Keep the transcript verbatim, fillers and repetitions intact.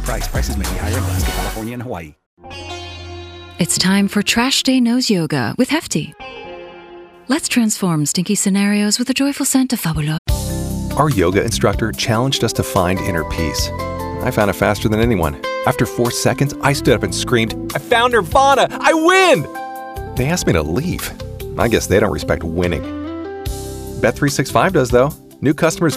Price. Prices may be higher in Alaska, California, and Hawaii. It's time for Trash Day Nose Yoga with Hefty. Let's transform stinky scenarios with a joyful scent of Fabuloso. Our yoga instructor challenged us to find inner peace. I found it faster than anyone. After four seconds, I stood up and screamed, "I found Nirvana! I win!" They asked me to leave. I guess they don't respect winning. Bet three sixty-five does, though. New customers